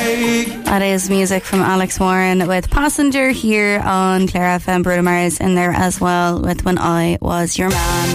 That is music from Alex Warren with Passenger here on Clare FM. Bruno Mars in there as well with When I Was Your Man.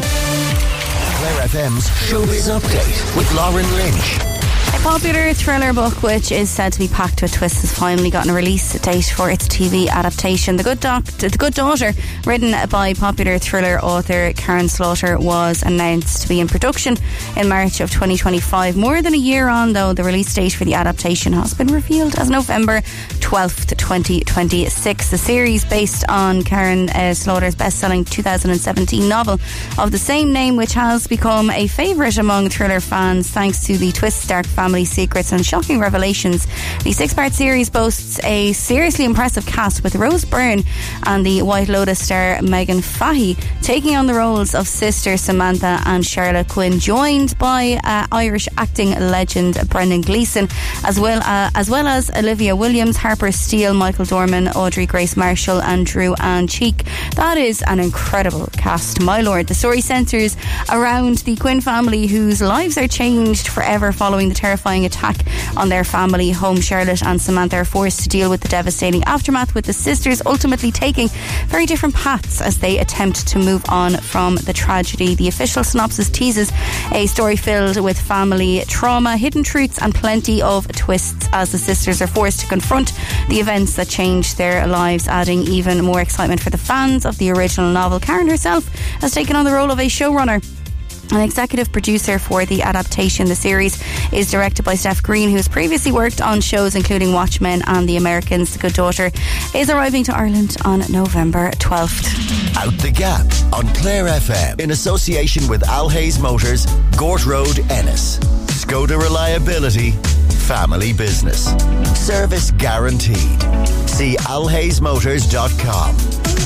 Clare FM's Showbiz Update with Lauren Lynch. A popular thriller book which is said to be packed with twists has finally gotten a release date for its TV adaptation. The Good Daughter, written by popular thriller author Karen Slaughter, was announced to be in production in March of 2025. More than a year on, though, the release date for the adaptation has been revealed as November 12th, 2026. The series, based on Karen Slaughter's best-selling 2017 novel of the same name, which has become a favourite among thriller fans thanks to the twists, dark family secrets and shocking revelations. The 6-part series boasts a seriously impressive cast, with Rose Byrne and the White Lotus star Megan Fahey taking on the roles of sister Samantha and Charlotte Quinn, joined by Irish acting legend Brendan Gleeson, as well as Olivia Williams, Harper Steele, Michael Dorman, Audrey Grace Marshall and Drew Ann Cheek. That is an incredible cast, my lord. The story centres around the Quinn family, whose lives are changed forever following the terrifying attack on their family home. Charlotte and Samantha are forced to deal with the devastating aftermath, with the sisters ultimately taking very different paths as they attempt to move on from the tragedy. The official synopsis teases a story filled with family trauma, hidden truths and plenty of twists as the sisters are forced to confront the events that changed their lives, adding even more excitement for the fans of the original novel. Karen herself has taken on the role of a showrunner an executive producer for the adaptation. The series is directed by Steph Green, who has previously worked on shows including Watchmen and The Americans. The Good Daughter is arriving to Ireland on November 12th. Out the Gap on Clare FM in association with Alhays Motors, Gort Road, Ennis. Skoda reliability, family business. Service guaranteed. See alhaysmotors.com.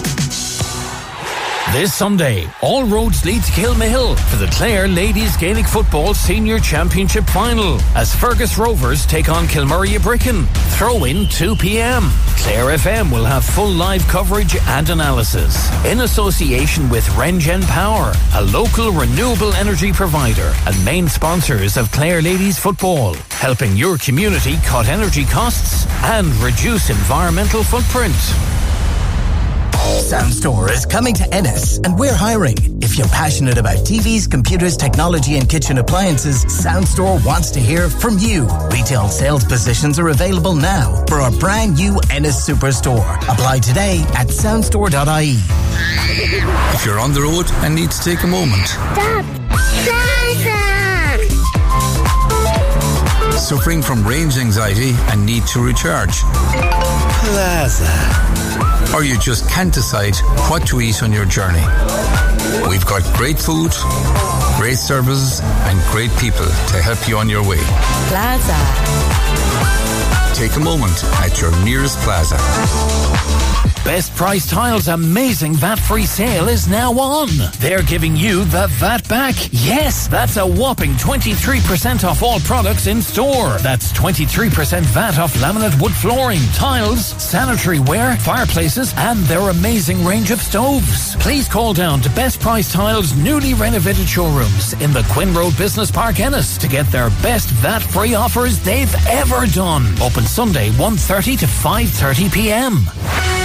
This Sunday, all roads lead to Kilmahill for the Clare Ladies Gaelic Football Senior Championship Final as Fergus Rovers take on Kilmurray Bricken. Throw in 2 p.m. Clare FM will have full live coverage and analysis in association with Rengen Power, a local renewable energy provider and main sponsors of Clare Ladies Football, helping your community cut energy costs and reduce environmental footprint. Soundstore is coming to Ennis and we're hiring. If you're passionate about TVs, computers, technology and kitchen appliances, Soundstore wants to hear from you. Retail sales positions are available now for our brand new Ennis Superstore. Apply today at soundstore.ie. If you're on the road and need to take a moment. Stop! Plaza! Suffering from range anxiety and need to recharge. Plaza. Or you just can't decide what to eat on your journey. We've got great food, great services and great people to help you on your way. Plaza. Take a moment at your nearest Plaza. Best Price Tiles' amazing VAT-free sale is now on. They're giving you the VAT back. Yes, that's a whopping 23% off all products in store. That's 23% VAT off laminate wood flooring, tiles, sanitary ware, fireplaces, and their amazing range of stoves. Please call down to Best Price Tiles' newly renovated showrooms in the Quinn Road Business Park, Ennis, to get their best VAT-free offers they've ever done. Open Sunday 1:30 to 5:30 p.m.